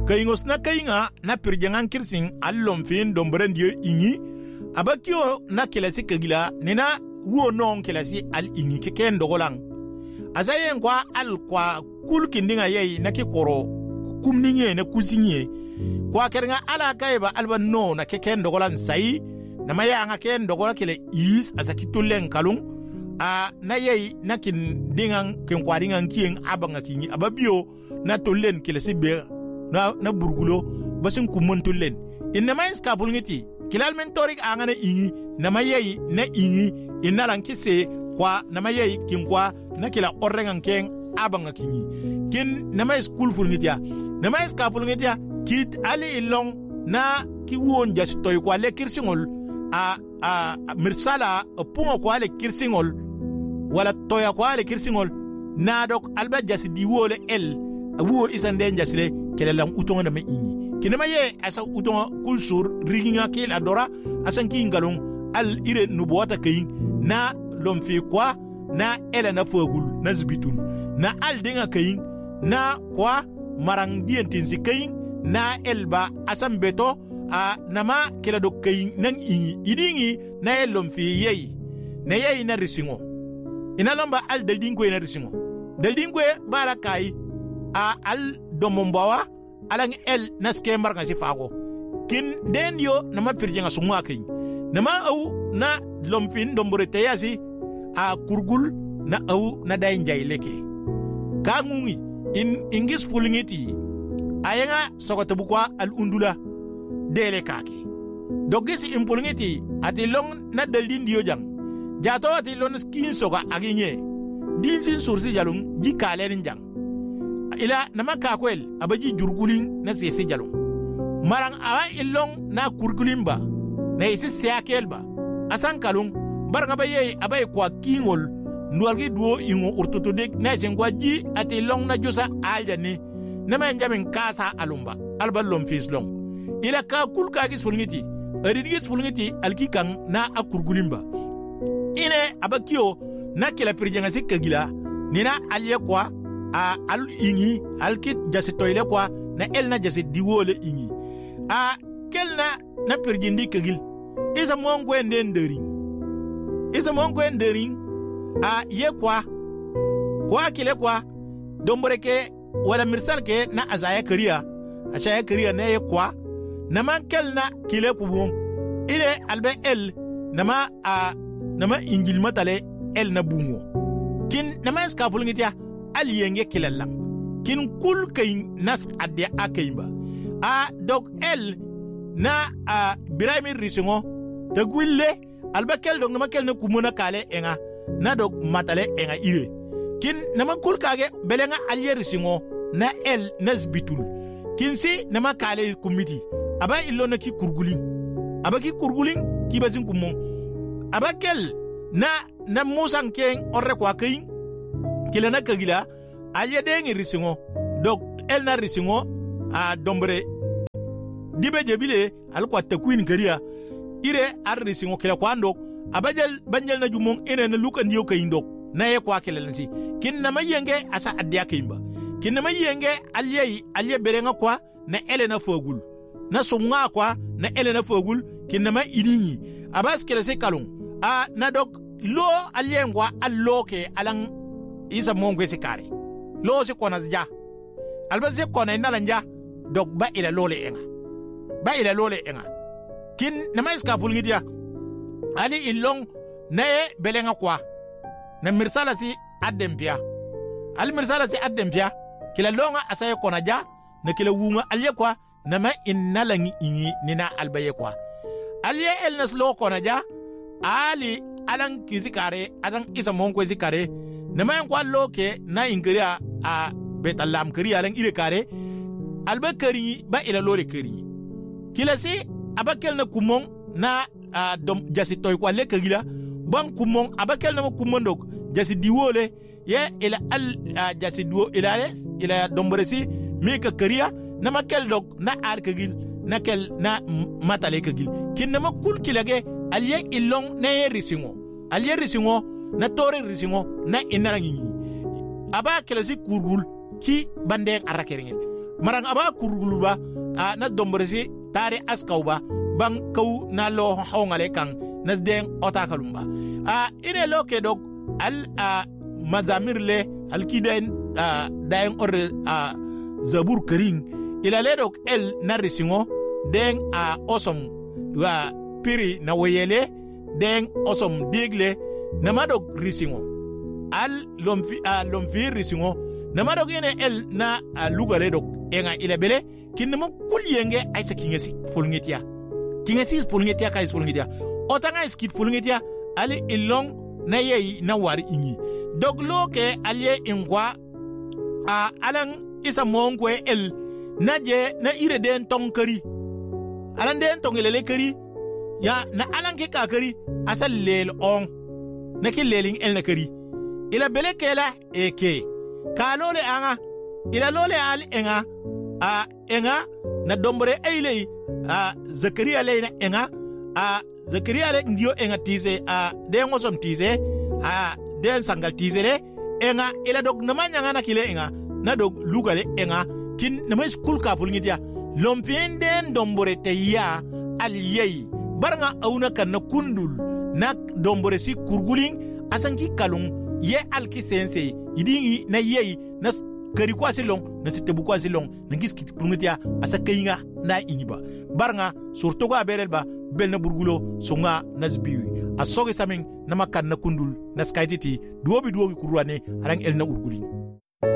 kayingos na kayinga na pirjangan kirsin allon fin dombren dio ingi abakio na kelasi kagila nina wo non kelasi al ingi keken dogolang azayen kwa al kwa kulkindinga yei na kikoro kumninge na kusinye kwa kerenga ala kaiba alba no na keken dogolan sai na maya nga ken dogola kele is asakitulen kalung na yei na kin dingan ken kwaringan kien abanga kinyi ababio na tolen kele sibe na burgulo basin kumon tolen inna mais skapul ngiti kilal mentorik angana ingi na mayei na ingi inalan kise kwa na mayei kin kwa na kila orrengan ken abanga kinyi kin na mais kulful ngitia na mais skapul ngitia kit ali ilong na ki won jas toy kwa le kirsingol mirsala pungo kwa le kirsingol wala toya kwa le kirsingol na dok alba jas di wole el wo isande jasle kelelang utonga na me ingi kinema ye asa utonga kulsur riginga kel adora asan ki ngalong al ire nubuwata kayin na lomfi kwa na ele na fogul na zbitul na al dinga kayin na kwa marang dientinsi kayin na elba asan beto nama kela do kayin nang ingi idingi na lomfi yeyi na yeyi na risingo ina lomba al daldingo na risingo daldingo bara kai al domombawa alang el naske marga si fago kin den yo nama pirjenga sungwa kin nama au na lomfin domborete yasi kurgul na au na dain jaileke kangungi ingis pulingiti ayenga sokota bukwa al undula dele kake dogis impulingiti ati long na daldin dio jang jato ati lon skin soga aginye dinsin sursi jalung jikalen jang ila nama kakwel abaji jurgulin na sese jalong marang awa ilong na kurgulin ba na isi seakel ba asan kalung baranga baye abay kwa kingol nualgi duo ingo urtutudek na sengwa ji ati long na josa aljani na menjamin kasa alumba alba lom fislong ila ka kulka gis fulngiti aridgis fulngiti alkikang na akurgulin ba ine abakio na kila pirjanga sikagila nina alye kwa al ingi al kit jasi toile kwa na el na jasi diwole ingi kel na perjindi kegil isa mongwe ndering ye kwa kile kwa domboreke wala mirsal ke na azaya kariya na ye kwa na man kel na kile kubum ile albe el nama injil matale el na bungo kin nama skaful ngitia ali yenge kilalang kin kul kay nas adde akayba dok el na biraimi risingo de guille albakel dok namakel na kumuna kale enga na dok matale enga ire kin nama kul kage belenga ali risingo na el nasbitul kin si nama kale kumiti aba illo na ki kurgulin ki bazin kummo abakel na musan ken orre kwa kay kila na kagila alye dengi risingo dok el na risingo dombre dibe jebile alkwa takwin kariya ire ar risingo kila kwando abajal banjal na jumong ene na luka ndiyo kayindok na ye kwa kila lansi kin na mayenge asa adya kayimba kin na mayenge alye berenga kwa na ele na fogul na sunga kwa na ele na fogul kin na ma idinyi abas kila se kalung na dok lo alye ngwa alloke alang isa mongwe sikare lo si kona zja alba se kona inalanja dok ba ila lole enga kin na mais ka fulngidia ali ilong na belenga kwa na mirsala si adempia kila longa asaye kona ja na kila wunga alye kwa na ma inalangi ingi nina albaye kwa alye elnas lo kona ja ali alang kizikare adang isa mongwe zikare nama kwa loke na ingiria betalam kariya lang ile kare alba kari ba ila lore kari kila si abakel na kumong na jasi toy kwa le kagila bang kumong abakel na kumong dok jasi diwole ye ila jasi duo ila dombresi meka kariya na makel dok na ar kagil na kel na matale kagil kin na makul kilage alye ilong na risingo na tore risingo na inarangi aba kelasi kurgul ki bande arakerengel marang aba kurguluba na dombresi tare askauba bang kau na lo hongale kang nas deng otakalumba ine lo ke dog al mazamirle al kiden daeng or zabur kering ila le dog el na risingo deng osom wa piri na wayele deng osom digle na madog risingo al lomfi risingo na madog ine el na lugale dog enga ila bele kinmo kulyenge aisa kingesi fulngetia kingesi fulngetia kais fulngetia otanga iskit fulngetia ali ilong na yei na wari ingi doglo ke alye ingwa alang isa mongwe el naje na ire den tonkari alan den tongele kari ya na alan ke kakari asal lel on na ke leling el na kari ila bele kela eke kalole anga ila lole al enga enga na dombore eilei Zakaria le na enga Zakaria le ndio enga tise den ngosom tise den sangal tise le enga ila dog namanya ngana kile enga na dog lugale enga kin namay school ka pulngitia lompenden dombore teya al yei baranga auna kan na kundul na dombore si kurguling asanki kalung ye alki sense idingi na yei na kari kwa silong na sitebu kwa silong na giski pulngitia asakayinga na iniba baranga surtout ga berelba bel na burgulo songa nasbiwi asoge saming na makan na kundul na skaititi duobi kurwane arang el na urgulin